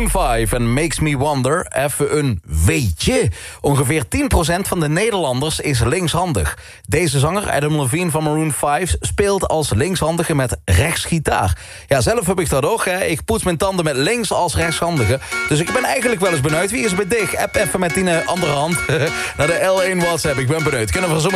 Maroon 5 en Makes Me Wonder. Even een weetje. Ongeveer 10% van de Nederlanders is linkshandig. Deze zanger, Adam Levine van Maroon 5... speelt als linkshandige met rechtsgitaar. Ja, zelf heb ik dat ook. Hè. Ik poets mijn tanden met links als rechtshandige. Dus ik ben eigenlijk wel eens benieuwd. Wie is bij dich? App even met die andere hand naar de L1 WhatsApp. Ik ben benieuwd. Kunnen we zo